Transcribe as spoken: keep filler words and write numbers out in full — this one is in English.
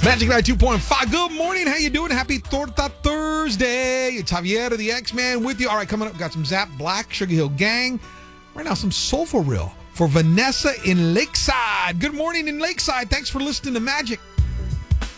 Magic ninety-two point five. Good morning. How you doing? Happy Torta Thursday. It's Javier, the X-Man, with you. All right, coming up, got some Zap Black, Sugar Hill Gang. Right now, some Soulful Real for Vanessa in Lakeside. Good morning in Lakeside. Thanks for listening to Magic